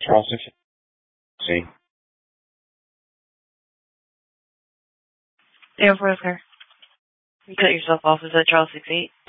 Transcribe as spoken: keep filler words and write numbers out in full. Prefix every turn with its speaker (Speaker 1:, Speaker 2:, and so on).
Speaker 1: Charles six eight.
Speaker 2: Yeah, for sir. You cut yourself off. Is that Charles six eight?